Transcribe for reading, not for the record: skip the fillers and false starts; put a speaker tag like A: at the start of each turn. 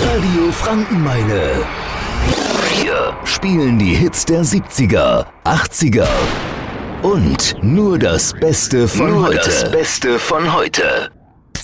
A: Radio Frankenmeile. Wir spielen die Hits der 70er, 80er und nur das Beste von heute.